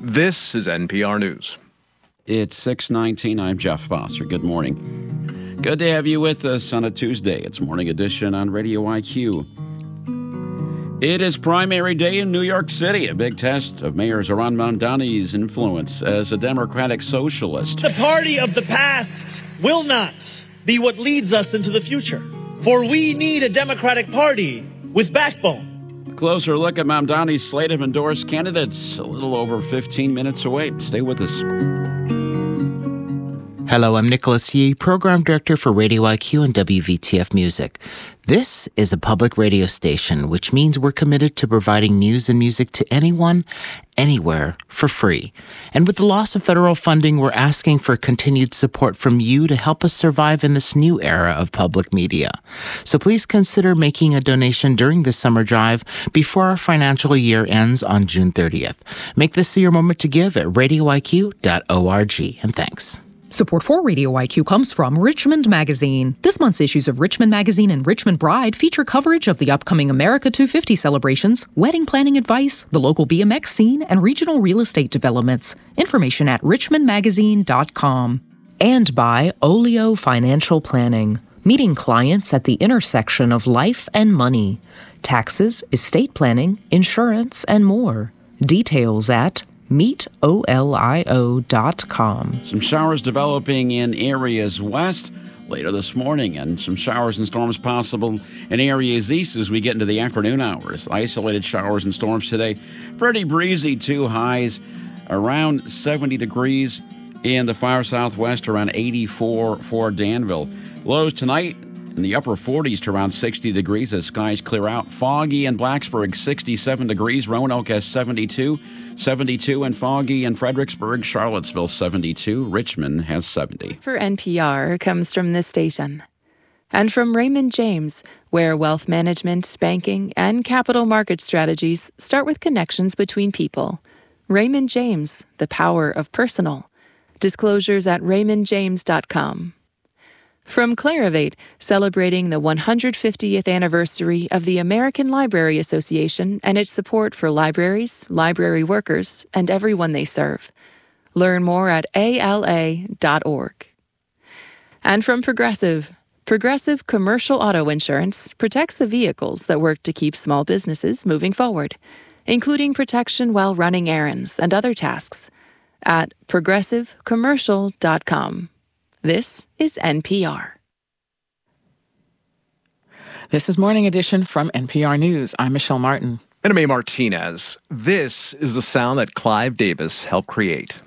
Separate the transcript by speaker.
Speaker 1: This is NPR News.
Speaker 2: It's 6:19. I'm Jeff Foster. Good morning. Good to have you with us on a Tuesday. It's Morning Edition on Radio IQ. It is primary day in New York City, a big test of Mayor Zohran Mamdani's influence as a democratic socialist.
Speaker 3: The party of the past will not be what leads us into the future, for we need a democratic party with backbone.
Speaker 2: A closer look at Mamdani's slate of endorsed candidates, a little over 15 minutes away. Stay with us.
Speaker 4: Hello, I'm Nicholas Yee, Program Director for Radio IQ and WVTF Music. This is a public radio station, which means we're committed to providing news and music to anyone, anywhere, for free. And with the loss of federal funding, we're asking for continued support from you to help us survive in this new era of public media. So please consider making a donation during the summer drive before our financial year ends on June 30th. Make this your moment to give at radioiq.org. And thanks.
Speaker 5: Support for Radio IQ comes from Richmond Magazine. This month's issues of Richmond Magazine and Richmond Bride feature coverage of the upcoming America 250 celebrations, wedding planning advice, the local BMX scene, and regional real estate developments. Information at richmondmagazine.com. And by Olio Financial Planning, meeting clients at the intersection of life and money. Taxes, estate planning, insurance, and more. Details at meetolio.com.
Speaker 2: Some showers developing in areas west later this morning, and some showers and storms possible in areas east as we get into the afternoon hours. Isolated showers and storms today. Pretty breezy, too. Highs around 70 degrees in the far southwest, around 84 for Danville. Lows tonight in the upper 40s to around 60 degrees as skies clear out. Foggy in Blacksburg, 67 degrees. Roanoke has 72. 72 and foggy in Fredericksburg. Charlottesville, 72. Richmond has 70.
Speaker 6: For NPR comes from this station. And from Raymond James, where wealth management, banking, and capital market strategies start with connections between people. Raymond James, the power of personal. Disclosures at raymondjames.com. From Clarivate, celebrating the 150th anniversary of the American Library Association and its support for libraries, library workers, and everyone they serve. Learn more at ala.org. And from Progressive Commercial Auto Insurance protects the vehicles that work to keep small businesses moving forward, including protection while running errands and other tasks, at progressivecommercial.com. This is NPR.
Speaker 7: This is Morning Edition from NPR News. I'm Michelle Martin.
Speaker 1: And I'm A. Martinez. This is the sound that Clive Davis helped create.